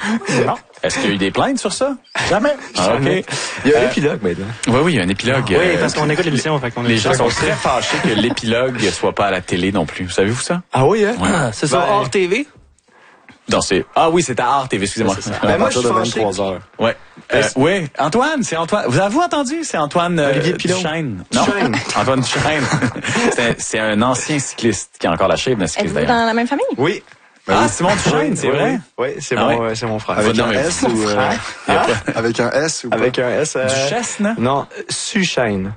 Non. Est-ce qu'il y a eu des plaintes sur ça? Jamais. Ah, OK. Il y a un épilogue maintenant. Oui, il y a un épilogue. Oui, parce qu'on écoute l'émission. Fait qu'on Les gens sont très fâchés que l'épilogue soit pas à la télé non plus. Savez-vous ça? Ah oui, hein? Ouais. C'est ça, hors TV? Non, c'est à Art TV, excusez-moi. Ben moi, je suis de fâché. 23 heures. Ouais. Oui, Antoine, c'est Antoine. Vous avez entendu? C'est Antoine Olivier Pilon. Duchesne. Non, Duchesne. Antoine Duchesne. C'est un ancien cycliste qui a encore la shape d'un cycliste Êtes-vous d'ailleurs. dans la même famille? Oui. Ah, Simon Duchesne, c'est vrai? Oui, c'est Ah mon frère. Avec Non, un mais- S ou... Avec un S ou pas? Avec un S. Duchesne? Non, Suchène.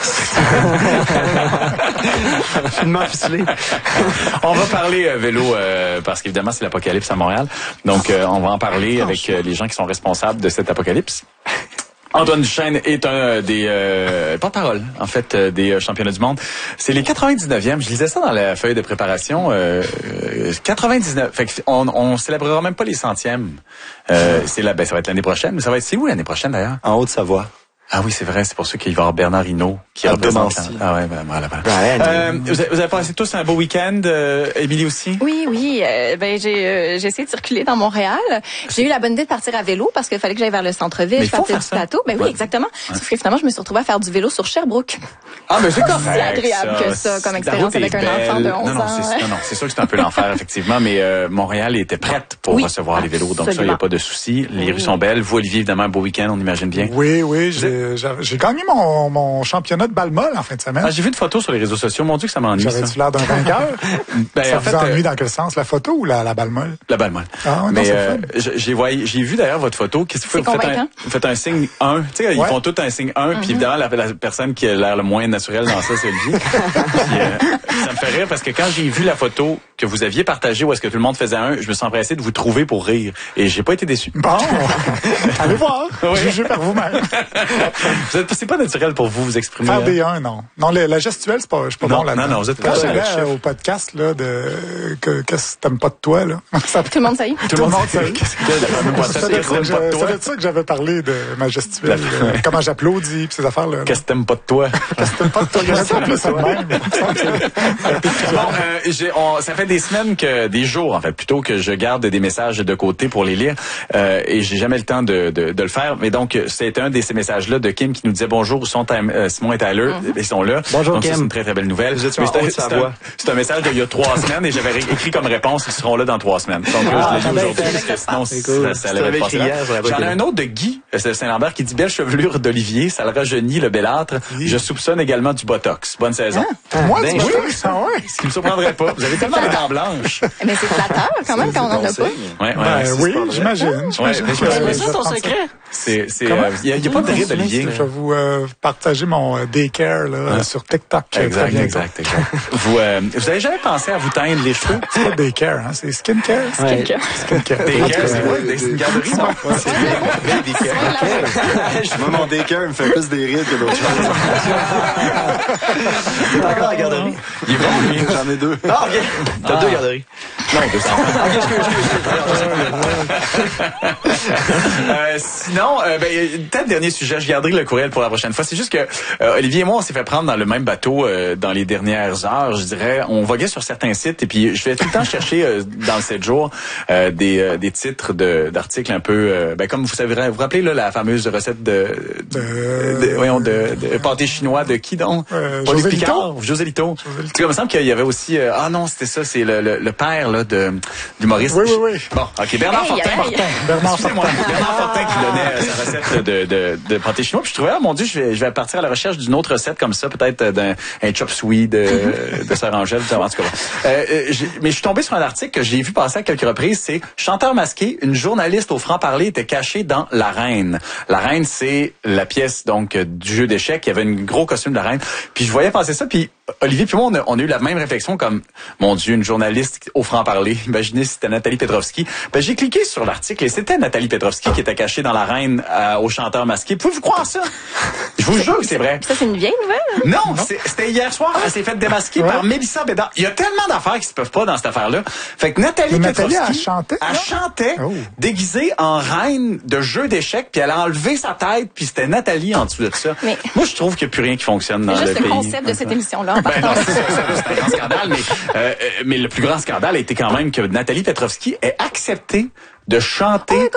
Finement ficelé. On va parler vélo parce qu'évidemment c'est l'apocalypse à Montréal. Donc on va en parler avec les gens qui sont responsables de cet apocalypse. Antoine Duchesne est un des porte-parole, en fait, des championnats du monde. C'est les 99e. Je lisais ça dans la feuille de préparation. 99. Fait on célébrera même pas les centièmes. Ça va être l'année prochaine. Mais c'est où l'année prochaine d'ailleurs? En Haute-Savoie. Ah oui, c'est vrai. C'est pour ça qu'il va y avoir Bernard Hinault qui À représente. Domancy. Ah ouais, voilà. Ouais, Vous avez passé tous un beau week-end, Émilie aussi? Oui. J'ai essayé de circuler dans Montréal. J'ai eu la bonne idée de partir à vélo parce qu'il fallait que j'aille vers le centre-ville. Mais Je il faut partais faire du ça. plateau. Ben oui, exactement. Sauf que finalement, je me suis retrouvée à faire du vélo sur Sherbrooke. Ah, mais c'est correct. C'est agréable que ça, comme La expérience route est avec un enfant de belle. 11 ans. Non, c'est sûr que c'est un peu l'enfer, effectivement, mais Montréal était prête pour Oui, recevoir les vélos, donc ça, il n'y a absolument. pas de souci. Les rues sont belles. Vous, Olivier, évidemment, un beau week-end, on imagine bien. Oui, j'ai gagné mon championnat de balle-molle en fin de semaine. Ah, j'ai vu une photo sur les réseaux sociaux. Mon Dieu, que ça m'ennuie, ça. J'avais-tu l'air d'un vainqueur? Ben, Ça en vous fait, ennuie dans quel sens? La photo ou la balle-molle? la balle molle. Ah, ouais, non, mais c'est j'ai vu d'ailleurs votre photo. Qu'est-ce que C'est vous faites? convaincant. Vous faites un signe 1. Tu sais, ils Ouais. font tout un signe 1, puis évidemment, la personne qui a l'air le moins naturel dans ça, c'est Olivier. Puis, ça me fait rire parce que quand j'ai vu la photo que vous aviez partagée où est-ce que tout le monde faisait un, je me suis empressé de vous trouver pour rire. Et j'ai pas été déçu. Bon, allez voir. Oui. Jugez par vous-même. C'est pas naturel pour vous exprimer. Faire hein? des 1, non. Non, la gestuelle, je suis pas Non, bon là-dedans. non, vous êtes Quand pas j'allais chef. au podcast, là, qu'est-ce que t'aimes pas de toi, là? Ça, Tout le monde sait. tout le monde sait. Qu'est-ce que c'est, la fameuse boîte à C'est thé, t'aimes pas de toi? de ça que j'avais parlé de ma gestuelle, comment j'applaudis, pis ces affaires-là. Qu'est-ce que t'aimes pas de toi? Qu'est-ce que t'aimes pas de toi? Il y en a qui appellent ça de même. Bon, ça fait des semaines des jours en fait, plutôt que je garde des messages de côté pour les lire, et j'ai jamais le temps de le faire. Mais donc, c'est un de ces messages-là de Kim qui nous disait bonjour, où sont Simon et Tyler, ils sont là. Bonjour, donc, ça, Kim. c'est une très très belle nouvelle. Vous étiez Mais en c'est un- Haute-Savoie. c'est un message d'il y a 3 semaines et j'avais écrit comme réponse, ils seront là dans 3 semaines. Donc là, je l'ai lu aujourd'hui parce que sinon C'est cool. ça Si l'avait t'avais passé écrit là. hier, ça aurait pas J'en ai été un autre de Guy Saint-Lambert qui dit belle chevelure d'Olivier, ça le rajeunit le belâtre. Je soupçonne également du botox. Bonne saison. Moi, ben, tu oui. vois, ça, ouais. Ce qui me surprendrait pas. Vous avez tellement les dents blanches. Mais c'est flatteur quand même quand on en a pas. Ouais. Ben oui, j'imagine. Ouais, que mais je vais C'est ça ton prendre secret? Il y a pas de rire d'Olivier. Je vais vous partager mon daycare là, sur TikTok. très bientôt. Exact. Vous avez jamais pensé à vous teindre les cheveux? C'est pas daycare, hein? C'est skincare. Ouais. Skincare. Daycare, c'est quoi? C'est une garderie, ça? Moi, mon daycare, il me fait plus des rides que d'autres choses. T'es encore à la garderie? Il est bon, lui. J'en ai 2. Ah, OK. T'as 2 garderies. Non, 200. Sinon, peut-être dernier sujet, je garderai le courriel pour la prochaine fois. C'est juste que Olivier et moi, on s'est fait prendre dans le même bateau dans les dernières heures, je dirais. On voguait sur certains sites et puis je vais tout le temps chercher dans le 7 jours des titres d'articles un peu comme vous savez, vous rappelez là la fameuse recette de pâté chinois de qui donc? José Picard, José Lito. Tu sais, il me semble qu'il y avait aussi c'était ça, c'est le père là de l'humoriste. Oui. Bon, OK, Bernard Fortin. Bernard Excusez-moi, Bernard Fortin qui donnait sa recette de pâté chinois. Puis je trouvais, mon Dieu, je vais partir à la recherche d'une autre recette comme ça, peut-être d'un chop suey de Sœur Angèle. En tout cas, mais je suis tombé sur un article que j'ai vu passer à quelques reprises. C'est chanteur masqué, une journaliste au franc-parler était cachée dans La Reine. La Reine, c'est la pièce donc du jeu d'échecs. Il y avait un gros costume de la Reine. Puis je voyais passer ça, puis Olivier puis moi, on a eu la même réflexion comme, mon Dieu, une journaliste au franc-parler. Imaginez si c'était Nathalie Petrovski. J'ai cliqué sur l'article et c'était Nathalie Petrovski qui était cachée dans La Reine au chanteur masqué. Pouvez-vous croire ça? Je vous jure que c'est vrai. Ça, c'est une vieille nouvelle? Non, c'était hier soir. Elle s'est faite démasquer par Mélissa Bédard. Il y a tellement d'affaires qui se peuvent pas dans cette affaire-là. Fait que Nathalie Petrovski, elle chantait déguisée en reine de jeu d'échecs, puis elle a enlevé sa tête, puis c'était Nathalie en dessous de ça. Mais moi, je trouve qu'il n'y a plus rien qui fonctionne dans le pays. C'est juste le concept de cette émission-là. Ben non, c'est un grand scandale, mais le plus grand scandale a été quand même que Nathalie Petrovski ait accepté de chanter